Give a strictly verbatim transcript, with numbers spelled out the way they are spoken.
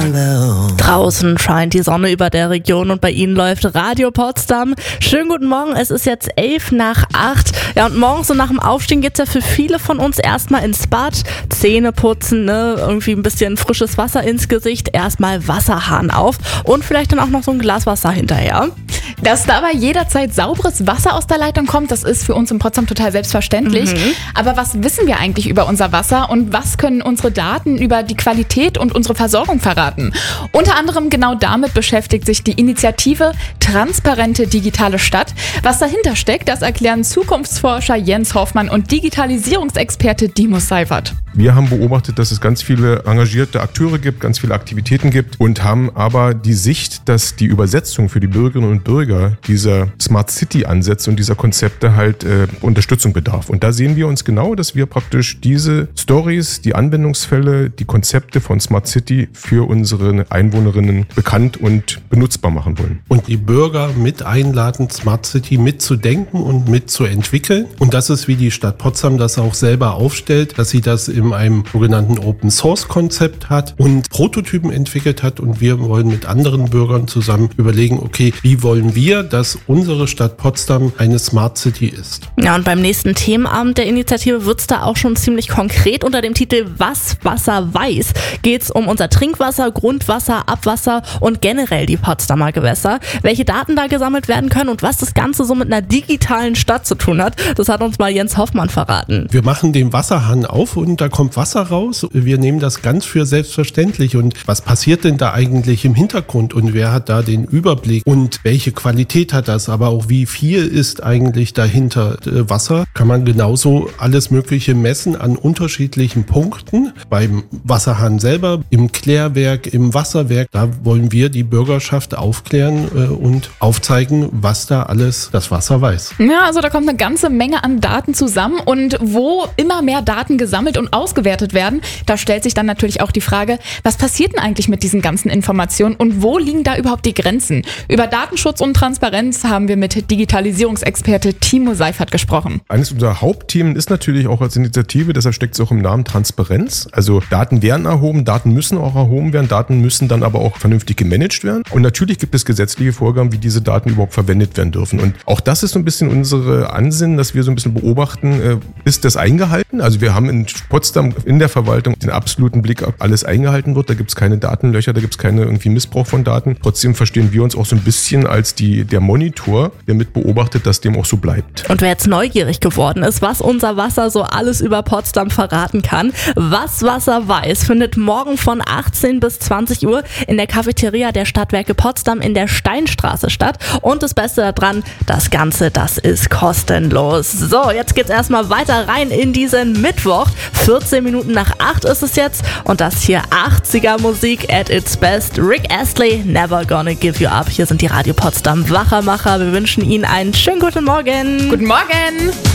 Draußen scheint die Sonne über der Region und bei Ihnen läuft Radio Potsdam. Schönen guten Morgen, es ist jetzt elf nach acht. Ja, und morgens und nach dem Aufstehen geht's ja für viele von uns erstmal ins Bad, Zähne putzen, ne, irgendwie ein bisschen frisches Wasser ins Gesicht, erstmal Wasserhahn auf und vielleicht dann auch noch so ein Glas Wasser hinterher. Dass dabei jederzeit sauberes Wasser aus der Leitung kommt, das ist für uns in Potsdam total selbstverständlich. Mhm. Aber was wissen wir eigentlich über unser Wasser und was können unsere Daten über die Qualität und unsere Versorgung verraten? Unter anderem genau damit beschäftigt sich die Initiative Transparente Digitale Stadt. Was dahinter steckt, das erklären Zukunftsforscher Jens Hoffmann und Digitalisierungsexperte Dimus Seifert. Wir haben beobachtet, dass es ganz viele engagierte Akteure gibt, ganz viele Aktivitäten gibt und haben aber die Sicht, dass die Übersetzung für die Bürgerinnen und Bürger dieser Smart City-Ansätze und dieser Konzepte halt äh, Unterstützung bedarf. Und da sehen wir uns genau, dass wir praktisch diese Stories, die Anwendungsfälle, die Konzepte von Smart City für unsere Einwohnerinnen bekannt und benutzbar machen wollen. Und die Bürger mit einladen, Smart City mitzudenken und mitzuentwickeln. Und das ist, wie die Stadt Potsdam das auch selber aufstellt, dass sie das in einem sogenannten Open-Source-Konzept hat und Prototypen entwickelt hat. Und wir wollen mit anderen Bürgern zusammen überlegen, okay, wie wollen wir, dass unsere Stadt Potsdam eine Smart City ist. Ja, und beim nächsten Themenabend der Initiative wird es da auch schon ziemlich konkret. Unter dem Titel Was Wasser weiß geht es um unser Trinkwasser, Grundwasser, Abwasser und generell die Potsdamer Gewässer. Welche Daten da gesammelt werden können und was das Ganze so mit einer digitalen Stadt zu tun hat, das hat uns mal Jens Hoffmann verraten. Wir machen den Wasserhahn auf und da kommt Wasser raus. Wir nehmen das ganz für selbstverständlich. Und was passiert denn da eigentlich im Hintergrund und wer hat da den Überblick und welche Qualität hat das, aber auch wie viel ist eigentlich dahinter Wasser, kann man genauso alles Mögliche messen an unterschiedlichen Punkten. Beim Wasserhahn selber, im Klärwerk, im Wasserwerk, da wollen wir die Bürgerschaft aufklären äh, und aufzeigen, was da alles das Wasser weiß. Ja, also da kommt eine ganze Menge an Daten zusammen und wo immer mehr Daten gesammelt und ausgewertet werden, da stellt sich dann natürlich auch die Frage, was passiert denn eigentlich mit diesen ganzen Informationen und wo liegen da überhaupt die Grenzen? Über Datenschutz und Transparenz haben wir mit Digitalisierungsexperte Timo Seifert gesprochen. Eines unserer Hauptthemen ist natürlich auch als Initiative, deshalb steckt es auch im Namen Transparenz. Also Daten werden erhoben, Daten müssen auch erhoben werden, Daten müssen dann aber auch vernünftig gemanagt werden. Und natürlich gibt es gesetzliche Vorgaben, wie diese Daten überhaupt verwendet werden dürfen. Und auch das ist so ein bisschen unsere Ansinnen, dass wir so ein bisschen beobachten, äh, ist das eingehalten? Also wir haben in Potsdam in der Verwaltung den absoluten Blick, ob alles eingehalten wird. Da gibt es keine Datenlöcher, da gibt es keine irgendwie Missbrauch von Daten. Trotzdem verstehen wir uns auch so ein bisschen als die, der Monitor, der mit beobachtet, dass dem auch so bleibt. Und wer jetzt neugierig geworden ist, was unser Wasser so alles über Potsdam verraten kann, was Wasser weiß, findet morgen von achtzehn bis zwanzig Uhr in der Cafeteria der Stadtwerke Potsdam in der Steinstraße statt. Und das Beste daran, das Ganze, das ist kostenlos. So, jetzt geht's erstmal weiter rein in diesen Mittwoch. vierzehn Minuten nach acht ist es jetzt und das hier achtziger Musik at its best. Rick Astley, Never Gonna Give You Up. Hier sind die Radio Potsdam Wachermacher. Wir wünschen Ihnen einen schönen guten Morgen. Guten Morgen.